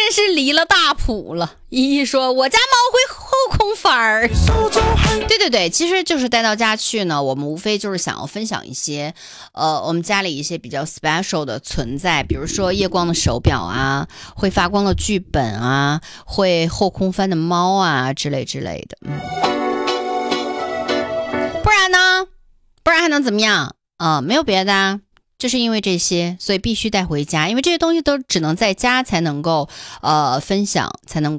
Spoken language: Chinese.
真是离了大谱了。依依说我家猫会后空翻儿。对，其实就是带到家去呢，我们无非就是想要分享一些我们家里一些比较 special 的存在，比如说夜光的手表啊，会发光的剧本啊，会后空翻的猫啊之类的。不然呢？不然还能怎么样？没有别的啊，就是因为这些，所以必须带回家，因为这些东西都只能在家才能够分享，才能